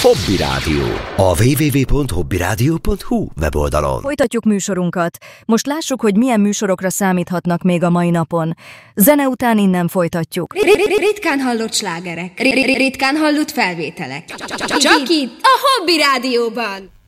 Hobby Rádió. A www.hobbyradio.hu weboldalon. Folytatjuk műsorunkat. Most lássuk, hogy milyen műsorokra számíthatnak még a mai napon. Zene után innen folytatjuk. Ritkán hallott slágerek. Ritkán hallott felvételek. Csak itt, a Hobby Rádióban.